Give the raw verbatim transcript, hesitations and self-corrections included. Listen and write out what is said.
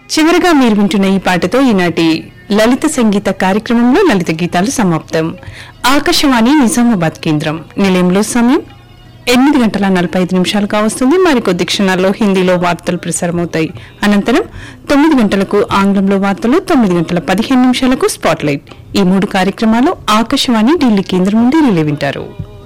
చివరిగా మీరు వింటున్న ఈ పాటతో ఈనాటి లలిత సంగీత కార్యక్రమంలో లలిత గీతాలు సమాప్తం. ఆకాశవాణి నిజామాబాద్ కేంద్రం నిలయంలో సమయం ఎనిమిది గంటల నలభై ఐదు నిమిషాలు కావస్తుంది. మరికొద్ది క్షణాల్లో హిందీలో వార్తలు ప్రసారమవుతాయి. అనంతరం తొమ్మిది గంటలకు ఆంగ్లంలో వార్తలు, తొమ్మిది గంటల పదిహేను నిమిషాలకు స్పాట్ లైట్. ఈ మూడు కార్యక్రమాలు ఆకాశవాణి ఢిల్లీ కేంద్రం నుండి రిలే వింటారు.